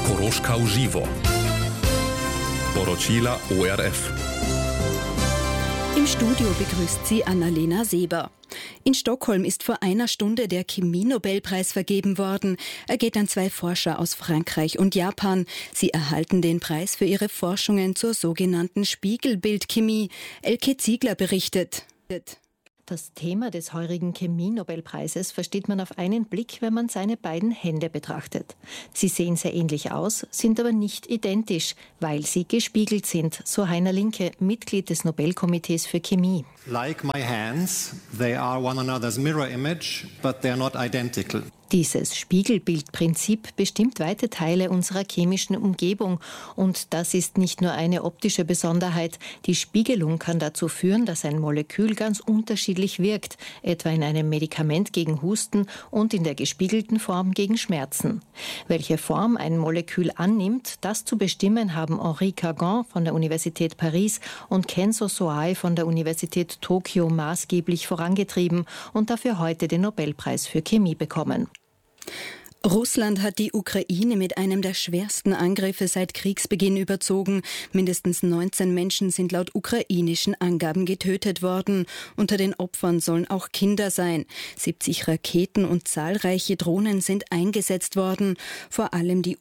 Koroška uživo. Poročila ORF. Im Studio begrüßt sie Annalena Seber. In Stockholm ist vor einer Stunde der Chemie-Nobelpreis vergeben worden. Er geht an 2 Forscher aus Frankreich und Japan. Sie erhalten den Preis für ihre Forschungen zur sogenannten Spiegelbildchemie. Elke Ziegler berichtet. Das Thema des heurigen Chemie-Nobelpreises versteht man auf einen Blick, wenn man seine beiden Hände betrachtet. Sie sehen sehr ähnlich aus, sind aber nicht identisch, weil sie gespiegelt sind, so Heiner Linke, Mitglied des Nobelkomitees für Chemie. Like my hands, they are one another's mirror image, but they are not identical. Dieses Spiegelbildprinzip bestimmt weite Teile unserer chemischen Umgebung. Und das ist nicht nur eine optische Besonderheit. Die Spiegelung kann dazu führen, dass ein Molekül ganz unterschiedlich wirkt, etwa in einem Medikament gegen Husten und in der gespiegelten Form gegen Schmerzen. Welche Form ein Molekül annimmt, das zu bestimmen haben Henri Kagan von der Universität Paris und Kenzo Soai von der Universität Tokio maßgeblich vorangetrieben und dafür heute den Nobelpreis für Chemie bekommen. Russland hat die Ukraine mit einem der schwersten Angriffe seit Kriegsbeginn überzogen. Mindestens 19 Menschen sind laut ukrainischen Angaben getötet worden. Unter den Opfern sollen auch Kinder sein. 70 Raketen und zahlreiche Drohnen sind eingesetzt worden. Vor allem die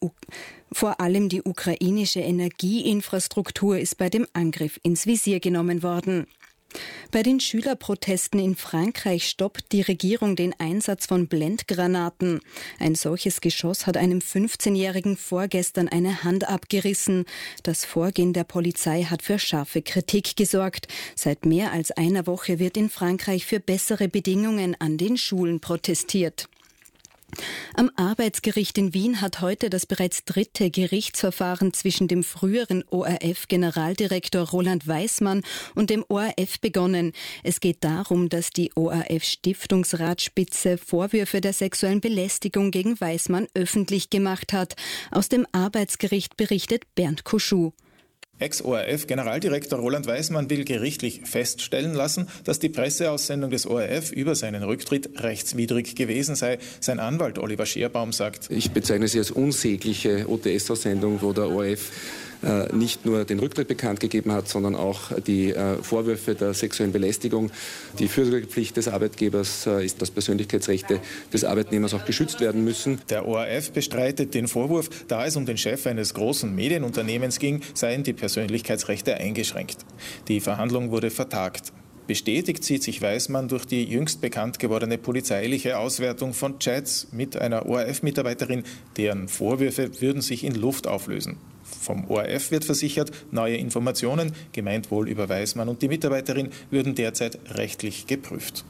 ukrainische Energieinfrastruktur ist bei dem Angriff ins Visier genommen worden. Bei den Schülerprotesten in Frankreich stoppt die Regierung den Einsatz von Blendgranaten. Ein solches Geschoss hat einem 15-Jährigen vorgestern eine Hand abgerissen. Das Vorgehen der Polizei hat für scharfe Kritik gesorgt. Seit mehr als einer Woche wird in Frankreich für bessere Bedingungen an den Schulen protestiert. Am Arbeitsgericht in Wien hat heute das bereits 3. Gerichtsverfahren zwischen dem früheren ORF-Generaldirektor Roland Weismann und dem ORF begonnen. Es geht darum, dass die ORF-Stiftungsratsspitze Vorwürfe der sexuellen Belästigung gegen Weismann öffentlich gemacht hat. Aus dem Arbeitsgericht berichtet Bernd Kuschuh. Ex-ORF-Generaldirektor Roland Weismann will gerichtlich feststellen lassen, dass die Presseaussendung des ORF über seinen Rücktritt rechtswidrig gewesen sei. Sein Anwalt Oliver Scherbaum sagt: Ich bezeichne sie als unsägliche OTS-Aussendung, wo der ORF nicht nur den Rücktritt bekannt gegeben hat, sondern auch die Vorwürfe der sexuellen Belästigung. Die Fürsorgepflicht des Arbeitgebers ist, dass Persönlichkeitsrechte des Arbeitnehmers auch geschützt werden müssen. Der ORF bestreitet den Vorwurf, da es um den Chef eines großen Medienunternehmens ging, seien die Persönlichkeitsrechte eingeschränkt. Die Verhandlung wurde vertagt. Bestätigt sieht sich Weismann durch die jüngst bekannt gewordene polizeiliche Auswertung von Chats mit einer ORF-Mitarbeiterin, deren Vorwürfe würden sich in Luft auflösen. Vom ORF wird versichert, neue Informationen, gemeint wohl über Weismann und die Mitarbeiterin, würden derzeit rechtlich geprüft.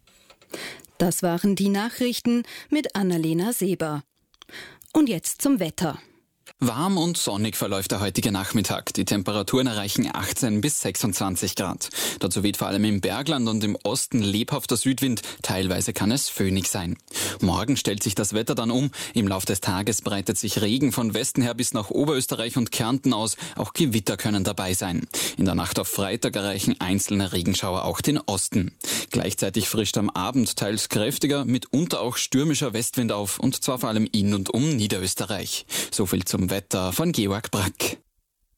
Das waren die Nachrichten mit Annalena Seber. Und jetzt zum Wetter. Warm und sonnig verläuft der heutige Nachmittag. Die Temperaturen erreichen 18 bis 26 Grad. Dazu weht vor allem im Bergland und im Osten lebhafter Südwind. Teilweise kann es föhnig sein. Morgen stellt sich das Wetter dann um. Im Lauf des Tages breitet sich Regen von Westen her bis nach Oberösterreich und Kärnten aus. Auch Gewitter können dabei sein. In der Nacht auf Freitag erreichen einzelne Regenschauer auch den Osten. Gleichzeitig frischt am Abend teils kräftiger, mitunter auch stürmischer Westwind auf. Und zwar vor allem in und um Niederösterreich. So viel zum Wetter von Georg Brack.